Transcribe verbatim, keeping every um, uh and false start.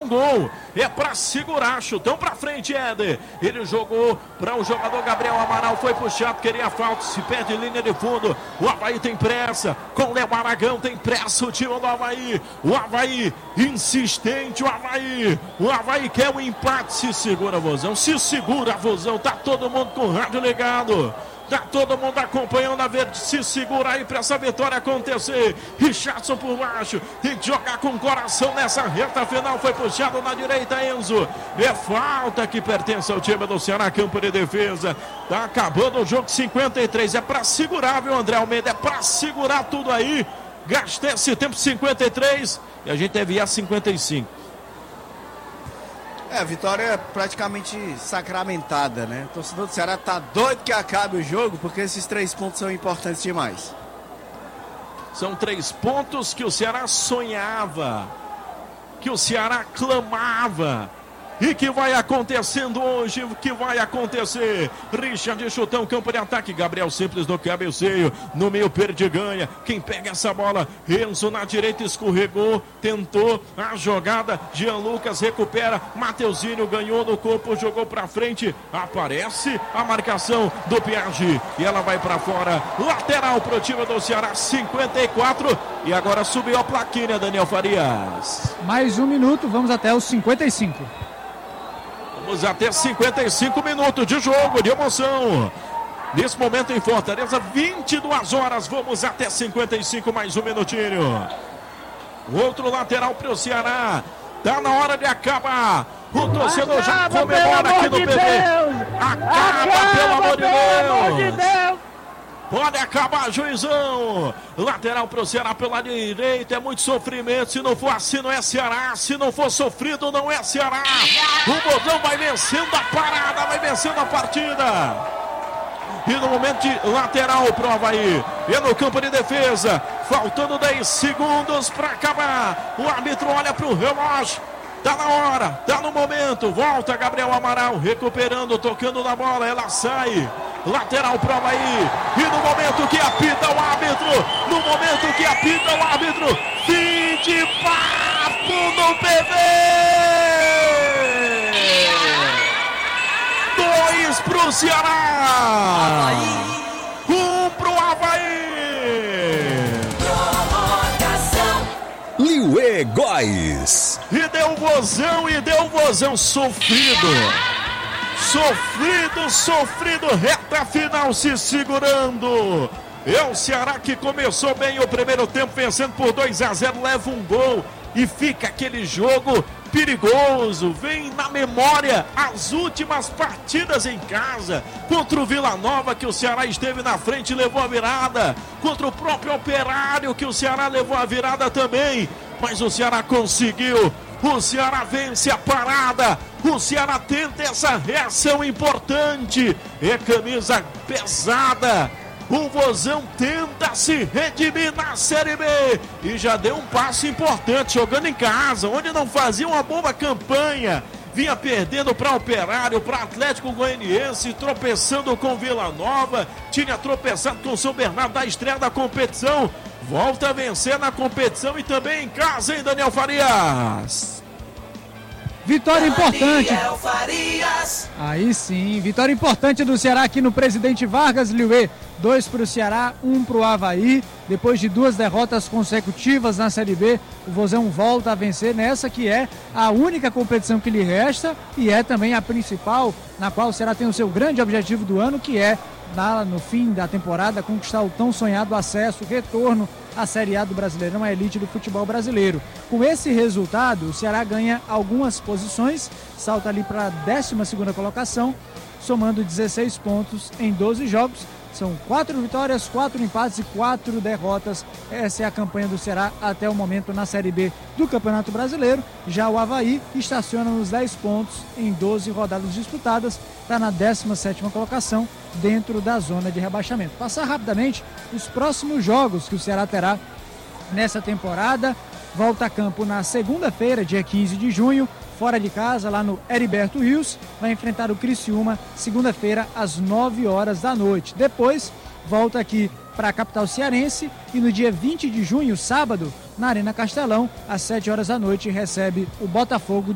um gol. É pra segurar, chutão pra frente, Éder. Ele jogou para o jogador Gabriel Amaral, foi puxado, queria falta, se perde linha de fundo. O Avaí tem pressa, com o Léo Aragão tem pressa o time do Avaí. O Avaí insistente, o Avaí. O Avaí quer o empate, se segura, Vozão, se segura, Vozão. Tá todo mundo com o rádio ligado. Tá todo mundo acompanhando a verde, se segura aí pra essa vitória acontecer. Richardson por baixo, tem que jogar com o coração nessa reta final, foi puxado na direita, Enzo. É falta que pertence ao time do Ceará, campo de defesa. Tá acabando o jogo, cinquenta e três, é pra segurar, viu, André Almeida? É pra segurar tudo aí. Gastei esse tempo cinquenta e três e a gente deve ir a cinquenta e cinco. É, a vitória é praticamente sacramentada, né? O torcedor do Ceará tá doido que acabe o jogo, porque esses três pontos são importantes demais. São três pontos que o Ceará sonhava, que o Ceará clamava. E que vai acontecendo hoje, o que vai acontecer? Richard chutão, campo de ataque, Gabriel Simples no cabeceio, no meio perde ganha, quem pega essa bola? Enzo na direita escorregou, tentou a jogada, Jean Lucas recupera, Mateuzinho ganhou no corpo, jogou pra frente, aparece a marcação do Piaggi, e ela vai pra fora, lateral pro time do Ceará, cinquenta e quatro, e agora subiu a plaquinha, Daniel Farias. Mais um minuto, vamos até os cinquenta e cinco. Vamos até cinquenta e cinco minutos de jogo, de emoção. Nesse momento em Fortaleza, vinte e duas horas. Vamos até cinquenta e cinco, mais um minutinho. Outro lateral para o Ceará. Tá na hora de acabar. O torcedor já comemora aqui no P B. Acaba, pelo amor de Deus. Pode acabar, juizão. Lateral para o Ceará pela direita. É muito sofrimento. Se não for assim, não é Ceará. Se não for sofrido, não é Ceará. O Bordão vai vencendo a parada, vai vencendo a partida. E no momento de lateral para o Avaí. E no campo de defesa. Faltando dez segundos para acabar. O árbitro olha para o relógio. Tá na hora, tá no momento. Volta Gabriel Amaral, recuperando, tocando na bola. Ela sai. Lateral para o Avaí. E no momento que apita o árbitro, no momento que apita o árbitro, fim de papo no P V. Dois para o Ceará. Um para o Avaí. Liuê Góes. E deu vozão, e deu vozão sofrido. Sofrido, sofrido, reta final se segurando. É o Ceará que começou bem o primeiro tempo, vencendo por dois a zero, leva um gol e fica aquele jogo perigoso. Vem na memória as últimas partidas em casa, contra o Vila Nova, que o Ceará esteve na frente e levou a virada, contra o próprio Operário, que o Ceará levou a virada também, mas o Ceará conseguiu. O Ceará vence a parada. O Ceará tenta essa reação importante. É camisa pesada. O Vozão tenta se redimir na Série B. E já deu um passo importante jogando em casa, onde não fazia uma boa campanha. Vinha perdendo para Operário, para Atlético Goianiense, tropeçando com Vila Nova. Tinha tropeçado com São Bernardo da estreia da competição. Volta a vencer na competição e também em casa, hein, Daniel Farias? Vitória importante. Aí sim, vitória importante do Ceará aqui no Presidente Vargas, Liuê. Dois para o Ceará, um para o Avaí. Depois de duas derrotas consecutivas na Série B, o Vozão volta a vencer nessa que é a única competição que lhe resta e é também a principal, na qual o Ceará tem o seu grande objetivo do ano, que é, lá no fim da temporada, conquistar o tão sonhado acesso, retorno à Série A do Brasileirão, a elite do futebol brasileiro. Com esse resultado, o Ceará ganha algumas posições, salta ali para a décima segunda colocação, somando dezesseis pontos em doze jogos. São quatro vitórias, quatro empates e quatro derrotas. Essa é a campanha do Ceará até o momento na Série B do Campeonato Brasileiro. Já o Avaí estaciona nos dez pontos em doze rodadas disputadas. Está na décima sétima colocação dentro da zona de rebaixamento. Passar rapidamente os próximos jogos que o Ceará terá nessa temporada. Volta a campo na segunda-feira, dia quinze de junho. Fora de casa, lá no Heriberto Rios, vai enfrentar o Criciúma, segunda-feira, às nove horas da noite. Depois, volta aqui para a capital cearense e no dia vinte de junho, sábado, na Arena Castelão, às sete horas da noite, recebe o Botafogo de